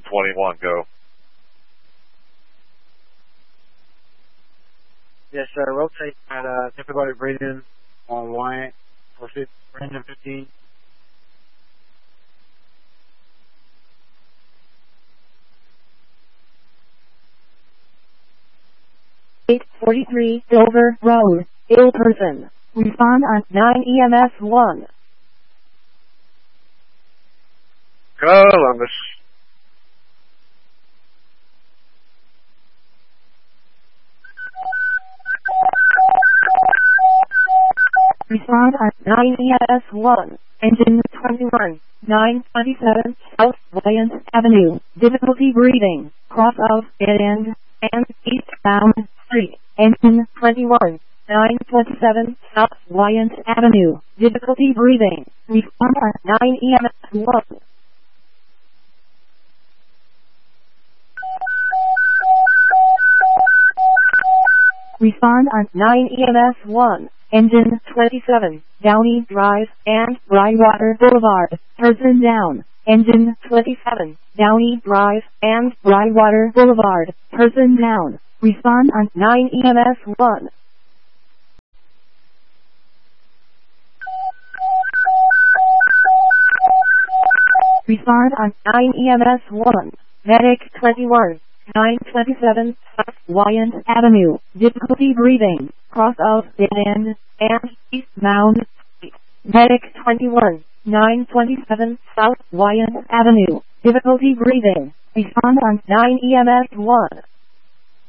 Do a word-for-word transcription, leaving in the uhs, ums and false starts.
twenty-one, go. Yes, sir. Rotate at, uh, everybody breathe in on Wyant for engine fifteen. eight forty-three Silver Road, ill person. Respond on nine E M S one. Columbus. Respond on nine E M S one. Engine twenty-one, nine twenty-seven South Wyant Avenue. Difficulty breathing. Cross of dead end and eastbound street. Engine twenty-one, nine twenty-seven South Wyant Avenue. Difficulty breathing. Respond on nine E M S one. Respond on nine E M S one. Engine twenty-seven, Downey Drive and Brightwater Boulevard. Person down. Engine twenty-seven, Downey Drive and Brightwater Boulevard. Person down. Respond on nine E M S one. Respond on nine E M S one. Medic twenty-one, nine twenty-seven South Wyant Avenue. Difficulty breathing. Cross of dead end and eastbound street. Medic twenty-one, nine twenty-seven South Wyant Avenue. Difficulty breathing. Respond on nine E M S one.